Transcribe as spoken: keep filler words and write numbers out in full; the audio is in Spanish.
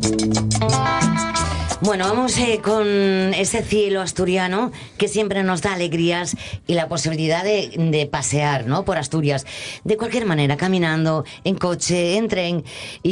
Bueno, vamos eh, con ese cielo asturiano que siempre nos da alegrías y la posibilidad de, de pasear, ¿no?, por Asturias, de cualquier manera, caminando, en coche, en tren. Y